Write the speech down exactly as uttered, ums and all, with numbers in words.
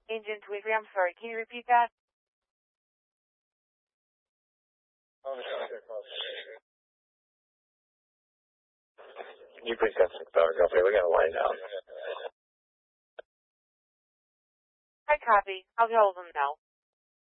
Agent Weaver, I'm sorry, can you repeat that? You please got six hours, okay, we gotta lie down. I copy. I'll hold them now.